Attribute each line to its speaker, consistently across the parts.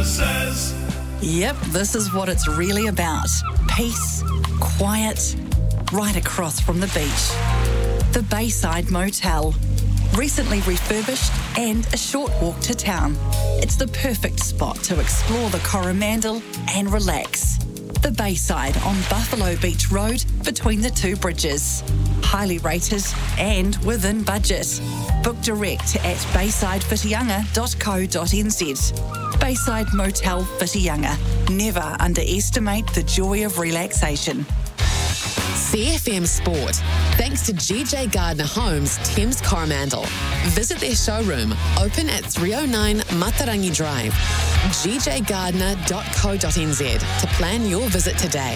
Speaker 1: services.
Speaker 2: Yep, this is what it's really about. Peace, quiet, right across from the beach. The Bayside Motel. Recently refurbished and a short walk to town. It's the perfect spot to explore the Coromandel and relax. The Bayside on Buffalo Beach Road between the two bridges. Highly rated and within budget. Book direct at baysidewhitianga.co.nz. Bayside Motel Whitianga. Never underestimate the joy of relaxation.
Speaker 3: CFM Sport. Thanks to GJ Gardner Homes, Thames Coromandel. Visit their showroom, open at 309 Matarangi Drive. gjgardner.co.nz to plan your visit today.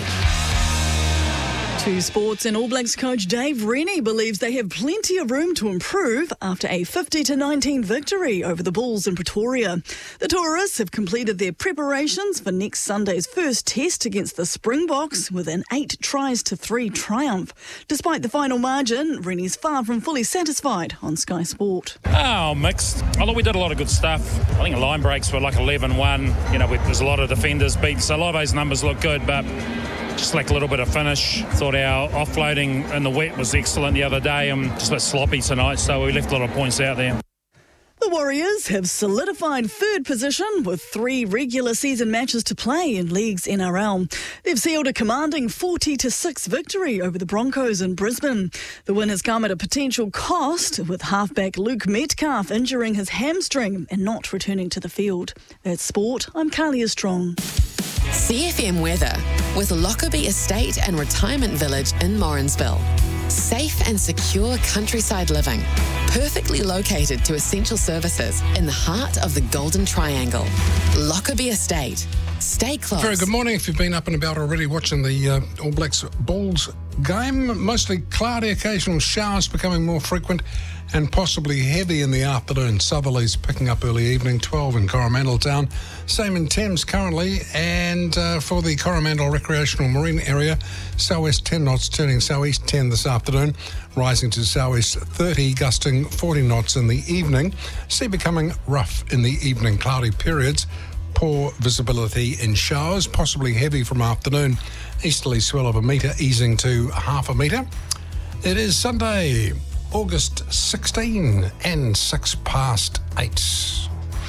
Speaker 4: To sports, and All Blacks coach Dave Rennie believes they have plenty of room to improve after a 50-19 victory over the Bulls in Pretoria. The Tourists have completed their preparations for next Sunday's first test against the Springboks with an 8-3 triumph. Despite the final margin, Rennie's far from fully satisfied on Sky Sport.
Speaker 5: Oh, mixed. Although we did a lot of good stuff. I think the line breaks were like 11-1. You know, there's a lot of defenders beat, so a lot of those numbers look good, but just like a little bit of finish. Thought our offloading in the wet was excellent the other day. Just a bit sloppy tonight, so we left a lot of points out there.
Speaker 4: The Warriors have solidified third position with 3 regular season matches to play in League's NRL. They've sealed a commanding 40-6 victory over the Broncos in Brisbane. The win has come at a potential cost, with halfback Luke Metcalf injuring his hamstring and not returning to the field. That's sport. I'm Kalia Strong.
Speaker 3: CFM weather with Lockerbie Estate and Retirement Village in Morrinsville. Safe and secure countryside living, perfectly located to essential services in the heart of the Golden Triangle. Lockerbie Estate. Stay close.
Speaker 6: Very good morning. If you've been up and about already watching the All Blacks Bulls game, mostly cloudy, occasional showers becoming more frequent and possibly heavy in the afternoon. Southerlies picking up early evening, 12 in Coromandel Town. Same in Thames currently, and for the Coromandel Recreational Marine Area, southwest 10 knots turning southeast 10 this afternoon, rising to southeast 30, gusting 40 knots in the evening. Sea becoming rough in the evening, cloudy periods. Poor visibility in showers, possibly heavy from afternoon. Easterly swell of a metre, easing to half a metre. It is Sunday, August 16 and 6 past 8.